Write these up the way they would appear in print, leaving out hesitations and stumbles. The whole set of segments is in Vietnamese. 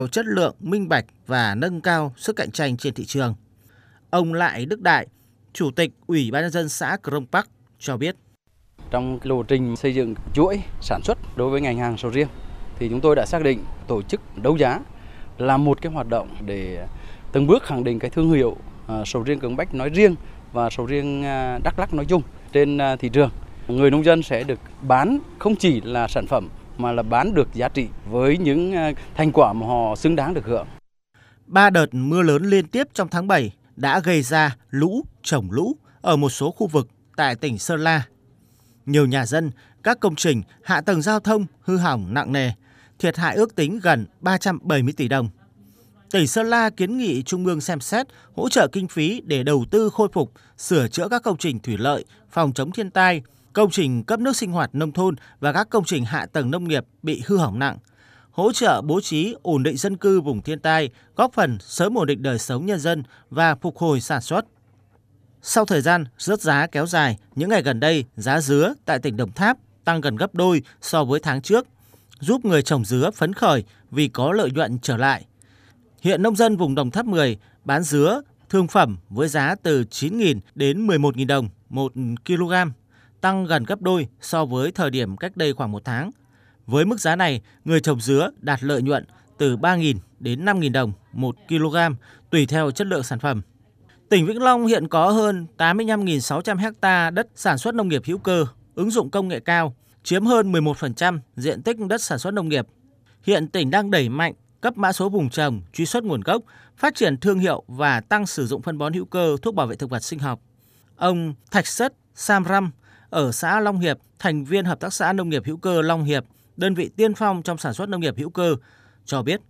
chất lượng, minh bạch và nâng cao sức cạnh tranh trên thị trường. Ông Lại Đức Đại, Chủ tịch Ủy ban nhân dân xã Crong Park cho biết. Trong lộ trình xây dựng chuỗi sản xuất đối với ngành hàng sầu riêng thì chúng tôi đã xác định tổ chức đấu giá là một cái hoạt động để từng bước khẳng định cái thương hiệu sầu riêng Crong Park nói riêng và sầu riêng Đắk Lắk nói chung trên thị trường. Người nông dân sẽ được bán không chỉ là sản phẩm mà là bán được giá trị với những thành quả mà họ xứng đáng được hưởng. 3 đợt mưa lớn liên tiếp trong tháng 7 đã gây ra lũ, trồng lũ ở một số khu vực tại tỉnh Sơn La. Nhiều nhà dân, các công trình, hạ tầng giao thông hư hỏng nặng nề, thiệt hại ước tính gần 370 tỷ đồng. Tỉnh Sơn La kiến nghị Trung ương xem xét hỗ trợ kinh phí để đầu tư khôi phục, sửa chữa các công trình thủy lợi, phòng chống thiên tai, công trình cấp nước sinh hoạt nông thôn và các công trình hạ tầng nông nghiệp bị hư hỏng nặng, hỗ trợ bố trí ổn định dân cư vùng thiên tai, góp phần sớm ổn định đời sống nhân dân và phục hồi sản xuất. Sau thời gian rớt giá kéo dài, những ngày gần đây, giá dứa tại tỉnh Đồng Tháp tăng gần gấp đôi so với tháng trước, giúp người trồng dứa phấn khởi vì có lợi nhuận trở lại. Hiện nông dân vùng Đồng Tháp 10 bán dứa thương phẩm với giá từ 9.000 đến 11.000 đồng 1 kg, tăng gần gấp đôi so với thời điểm cách đây khoảng 1 tháng. Với mức giá này, người trồng dứa đạt lợi nhuận từ 3.000 đến 5.000 đồng 1 kg, tùy theo chất lượng sản phẩm. Tỉnh Vĩnh Long hiện có hơn 85.600 ha đất sản xuất nông nghiệp hữu cơ, ứng dụng công nghệ cao, chiếm hơn 11% diện tích đất sản xuất nông nghiệp. Hiện tỉnh đang đẩy mạnh cấp mã số vùng trồng, truy xuất nguồn gốc, phát triển thương hiệu và tăng sử dụng phân bón hữu cơ, thuốc bảo vệ thực vật sinh học. Ông Thạch Sất Samram ở xã Long Hiệp, thành viên Hợp tác xã Nông nghiệp hữu cơ Long Hiệp, đơn vị tiên phong trong sản xuất nông nghiệp hữu cơ, cho biết.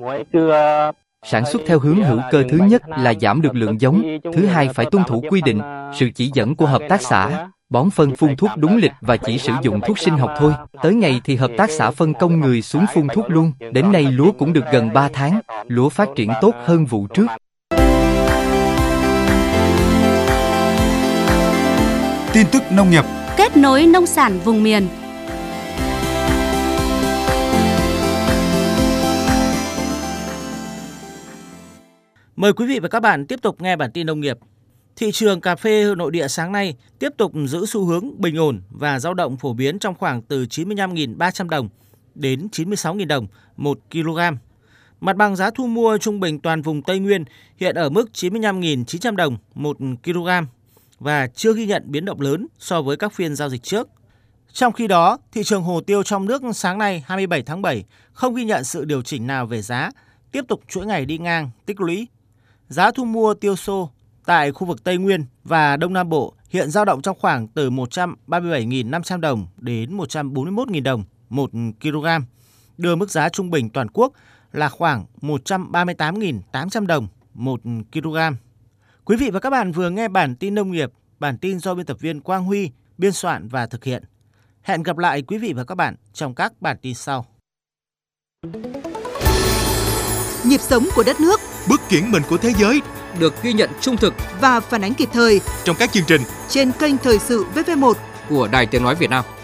Sản xuất theo hướng hữu cơ thứ nhất là giảm được lượng giống, thứ hai phải tuân thủ quy định, sự chỉ dẫn của hợp tác xã, bón phân phun thuốc đúng lịch và chỉ sử dụng thuốc sinh học thôi. Tới ngày thì hợp tác xã phân công người xuống phun thuốc luôn. Đến nay lúa cũng được gần 3 tháng, lúa phát triển tốt hơn vụ trước. Tin tức nông nghiệp. Kết nối nông sản vùng miền. Mời quý vị và các bạn tiếp tục nghe bản tin nông nghiệp. Thị trường cà phê nội địa sáng nay tiếp tục giữ xu hướng bình ổn và dao động phổ biến trong khoảng từ 95.300 đồng đến 96.000 đồng 1 kg. Mặt bằng giá thu mua trung bình toàn vùng Tây Nguyên hiện ở mức 95.900 đồng 1 kg và chưa ghi nhận biến động lớn so với các phiên giao dịch trước. Trong khi đó, thị trường hồ tiêu trong nước sáng nay 27 tháng 7 không ghi nhận sự điều chỉnh nào về giá, tiếp tục chuỗi ngày đi ngang, tích lũy. Giá thu mua tiêu xô tại khu vực Tây Nguyên và Đông Nam Bộ hiện dao động trong khoảng từ 137.500 đồng đến 141.000 đồng 1 kg, đưa mức giá trung bình toàn quốc là khoảng 138.800 đồng 1 kg. Quý vị và các bạn vừa nghe bản tin nông nghiệp, bản tin do biên tập viên Quang Huy biên soạn và thực hiện. Hẹn gặp lại quý vị và các bạn trong các bản tin sau. Nhịp sống của đất nước, Bước chuyển mình của thế giới được ghi nhận trung thực và phản ánh kịp thời trong các chương trình trên kênh Thời sự VV1 của Đài Tiếng nói Việt Nam.